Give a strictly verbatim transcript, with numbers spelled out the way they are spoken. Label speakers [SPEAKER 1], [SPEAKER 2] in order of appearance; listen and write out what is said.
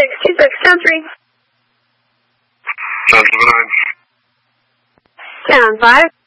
[SPEAKER 1] six two six, sound three.
[SPEAKER 2] Sound seven nine.
[SPEAKER 1] Sound five.